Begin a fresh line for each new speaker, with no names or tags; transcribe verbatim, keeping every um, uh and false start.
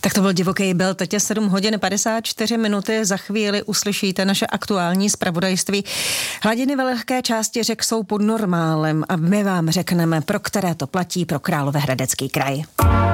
Tak to byl Divoký Bell, teď je sedm hodin padesát čtyři minuty, za chvíli uslyšíte naše aktuální zpravodajství. Hladiny ve lehké části řek jsou pod normálem a my vám řekneme, pro které to platí pro Královéhradecký kraj.